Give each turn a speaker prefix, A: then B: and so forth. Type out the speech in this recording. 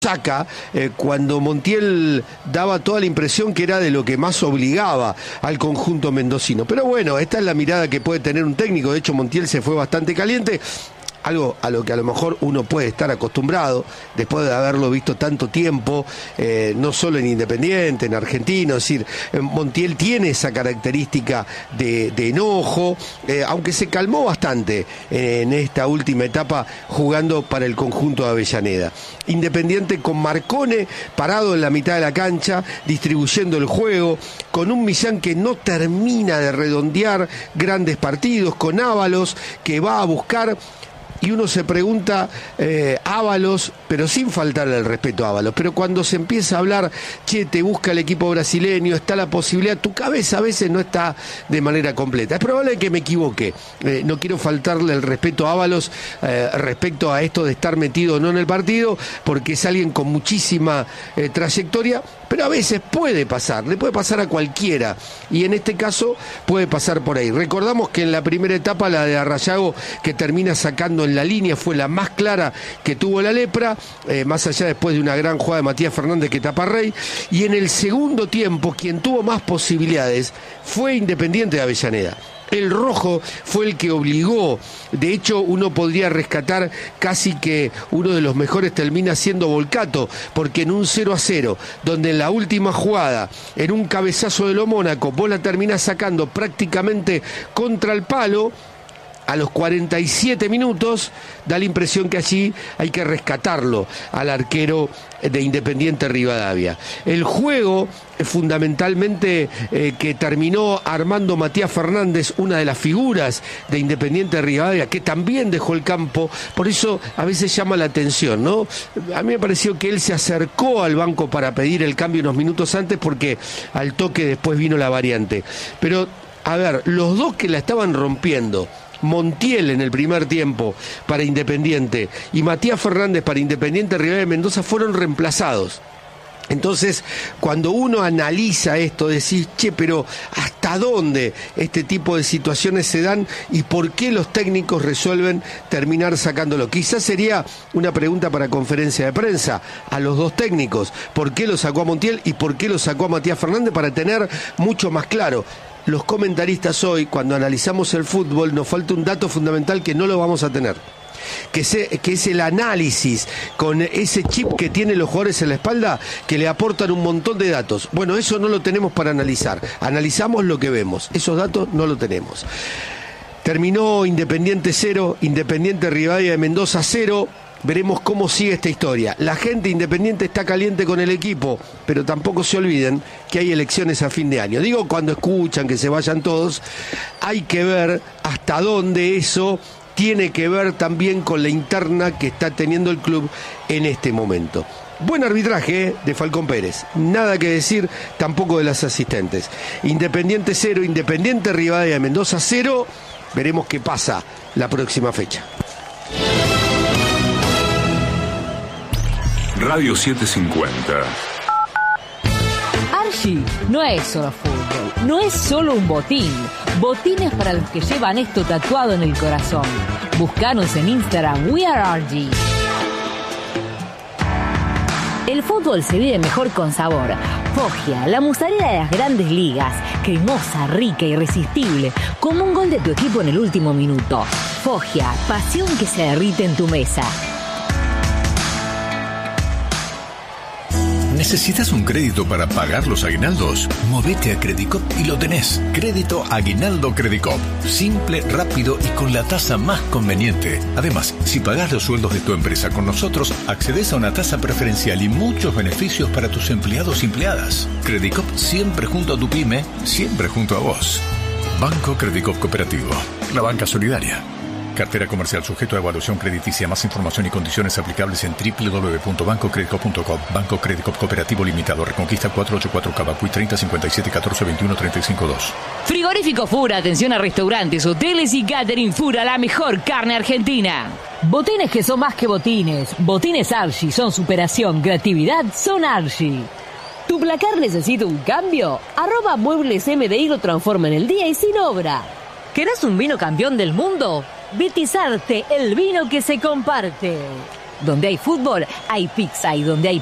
A: saca cuando Montiel daba toda la impresión que era de lo que más obligaba al conjunto mendocino. Pero bueno, esta es la mirada que puede tener un técnico. De hecho, Montiel se fue bastante caliente. Algo a lo que a lo mejor uno puede estar acostumbrado después de haberlo visto tanto tiempo, no solo en Independiente, en Argentino. Es decir, Montiel tiene esa característica de enojo, aunque se calmó bastante en esta última etapa jugando para el conjunto de Avellaneda. Independiente con Marcone parado en la mitad de la cancha, distribuyendo el juego, con un Millán que no termina de redondear grandes partidos, con Ábalos que va a buscar. Y uno se pregunta, Ábalos, pero sin faltarle el respeto a Ábalos, pero cuando se empieza a hablar, te busca el equipo brasileño, está la posibilidad, tu cabeza a veces no está de manera completa. Es probable que me equivoque, no quiero faltarle el respeto a Ábalos respecto a esto de estar metido o no en el partido, porque es alguien con muchísima trayectoria, pero a veces puede pasar, le puede pasar a cualquiera, y en este caso puede pasar por ahí. Recordamos que en la primera etapa, la de Arrayago, que termina sacando en la línea, fue la más clara que tuvo la Lepra, más allá después de una gran jugada de Matías Fernández que tapa Rey, y en el segundo tiempo, quien tuvo más posibilidades fue Independiente de Avellaneda. El rojo fue el que obligó, de hecho uno podría rescatar casi que uno de los mejores termina siendo Volcato, porque en un 0-0, donde en la última jugada, en un cabezazo de lo Mónaco, vos la terminás sacando prácticamente contra el palo, a los 47 minutos, da la impresión que allí hay que rescatarlo al arquero de Independiente Rivadavia. El juego, fundamentalmente, que terminó armando Matías Fernández, una de las figuras de Independiente Rivadavia, que también dejó el campo, por eso a veces llama la atención, ¿no? A mí me pareció que él se acercó al banco para pedir el cambio unos minutos antes, porque al toque después vino la variante. Pero, a ver, los dos que la estaban rompiendo, Montiel en el primer tiempo para Independiente y Matías Fernández para Independiente Rivadavia de Mendoza, fueron reemplazados. Entonces, cuando uno analiza esto, decís, pero ¿hasta dónde este tipo de situaciones se dan y por qué los técnicos resuelven terminar sacándolo? Quizás sería una pregunta para conferencia de prensa a los dos técnicos. ¿Por qué lo sacó a Montiel y por qué lo sacó a Matías Fernández? Para tener mucho más claro. Los comentaristas hoy, cuando analizamos el fútbol, nos falta un dato fundamental que no lo vamos a tener, que es el análisis con ese chip que tienen los jugadores en la espalda, que le aportan un montón de datos. Bueno, eso no lo tenemos para analizar, analizamos lo que vemos, esos datos no lo tenemos. Terminó Independiente 0, Independiente Rivadavia de Mendoza 0. Veremos cómo sigue esta historia. La gente Independiente está caliente con el equipo, pero tampoco se olviden que hay elecciones a fin de año. Digo, cuando escuchan que se vayan todos, hay que ver hasta dónde eso tiene que ver también con la interna que está teniendo el club en este momento. Buen arbitraje de Falcón Pérez, nada que decir tampoco de las asistentes. Independiente 0, Independiente Rivadavia de Mendoza 0. Veremos qué pasa la próxima fecha.
B: Radio 750.
C: Archie no es solo fútbol, no es solo un botín. Botines para los que llevan esto tatuado en el corazón. Búscanos en Instagram, We Are Archie. El fútbol se vive mejor con sabor. Foggia, la mozzarella de las grandes ligas. Cremosa, rica, irresistible. Como un gol de tu equipo en el último minuto. Foggia, pasión que se derrite en tu mesa.
D: ¿Necesitas un crédito para pagar los aguinaldos? Movete a Credicop y lo tenés. Crédito Aguinaldo Credicop. Simple, rápido y con la tasa más conveniente. Además, si pagás los sueldos de tu empresa con nosotros, accedes a una tasa preferencial y muchos beneficios para tus empleados y empleadas. Credicop, siempre junto a tu pyme, siempre junto a vos. Banco Credicop Cooperativo. La banca solidaria. Cartera comercial sujeto a evaluación crediticia. Más información y condiciones aplicables en www.bancocredicop.com. Banco Credicop Cooperativo Limitado. Reconquista 484 Cabacuy 30 57 14 21 35 2.
C: Frigorífico Fura, atención a restaurantes, hoteles y catering. Fura, la mejor carne argentina. Botines que son más que botines. Botines Archie son superación, creatividad, son Archie. ¿Tu placar necesita un cambio? @Muebles MDI lo transforma en el día y sin obra. ¿Querés un vino campeón del mundo? Vitisarte, el vino que se comparte. Donde hay fútbol, hay pizza, y donde hay